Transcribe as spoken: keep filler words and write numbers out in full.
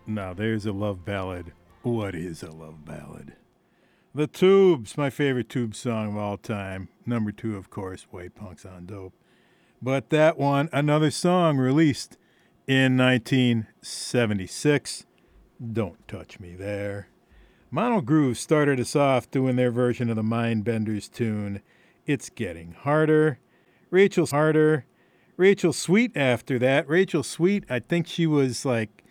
Now there's a love ballad. What is a love ballad? The Tubes, my favorite Tube song of all time. Number two, of course, White Punks on Dope. But that one, another song released in nineteen seventy-six. Don't touch me there. Mono Groove started us off doing their version of the Mindbenders tune, It's Getting Harder. Rachel Harder. Rachel Sweet after that. Rachel Sweet, I think she was like